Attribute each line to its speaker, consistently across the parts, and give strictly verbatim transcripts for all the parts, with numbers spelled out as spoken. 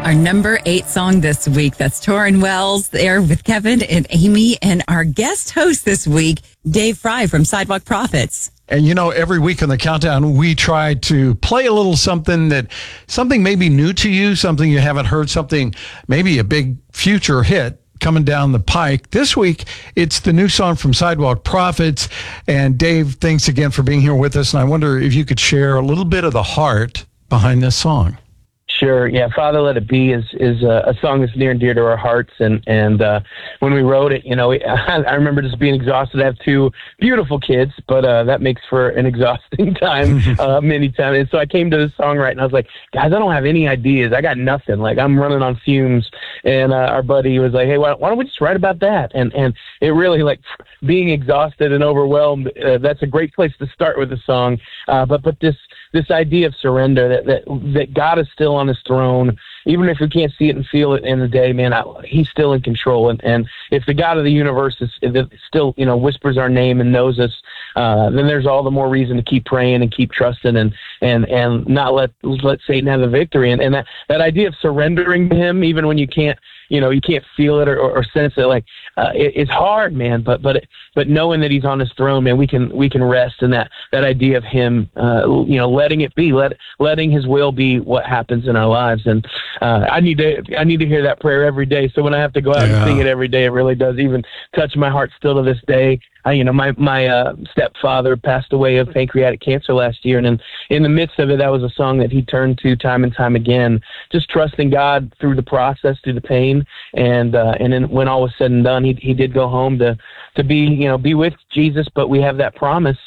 Speaker 1: Our number eight song this week. That's Torrin Wells there with Kevin and Amy, and our guest host this week, Dave Fry from Sidewalk Prophets.
Speaker 2: And you know, every week on the countdown, we try to play a little something that, something maybe new to you, something you haven't heard, something maybe a big future hit coming down the pike. This week, it's the new song from Sidewalk Prophets. And Dave, thanks again for being here with us. And I wonder if you could share a little bit of the heart behind this song.
Speaker 3: Sure. Yeah. Father, Let It Be is, is a, a song that's near and dear to our hearts. And, and, uh, when we wrote it, you know, I, I remember just being exhausted. I have two beautiful kids, but, uh, that makes for an exhausting time, uh, many times. And so I came to this songwriting and I was like, guys, I don't have any ideas. I got nothing. Like, I'm running on fumes. And, uh, our buddy was like, hey, why, why don't we just write about that? And, and it really, like, being exhausted and overwhelmed, uh, that's a great place to start with the song. Uh, but, but this, this idea of surrender, that, that, that God is still on his throne, even if we can't see it and feel it in the day, man, I, he's still in control. And, and if the God of the universe is, is still, you know, whispers our name and knows us, uh, then there's all the more reason to keep praying and keep trusting and, and, and not let, let Satan have the victory. And, and that, that idea of surrendering to him, even when you can't, you know, you can't feel it or, or, or sense it, like, uh, it, it's hard, man, but, but, but knowing that he's on his throne, man, we can, we can rest in that, that idea of him, uh, you know, letting it be, let, letting his will be what happens in our lives. And, uh, I need to, I need to hear that prayer every day. So when I have to go out yeah. and sing it every day, it really does even touch my heart still to this day. I, you know, my, my, uh, stepfather passed away of pancreatic cancer last year. And in, in the midst of it, that was a song that he turned to time and time again, just trusting God through the process, through the pain. And, uh, and then when all was said and done, he, he did go home to, to be, you know, be with Jesus, but we have that promise.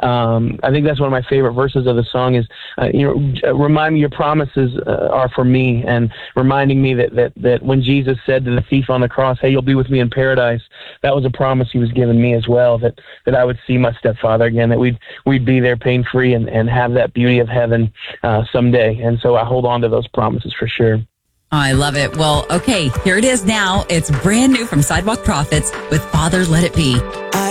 Speaker 3: Um, I think that's one of my favorite verses of the song is, uh, you know, remind me your promises uh, are for me, and reminding me that, that, that when Jesus said to the thief on the cross, hey, you'll be with me in paradise, that was a promise he was giving me as well, that, that I would see my stepfather again, that we'd, we'd be there pain free and, and have that beauty of heaven, uh, someday. And so I hold on to those promises for sure.
Speaker 1: I love it. Well, okay, here it is now. It's brand new from Sidewalk Prophets with Father, Let It Be.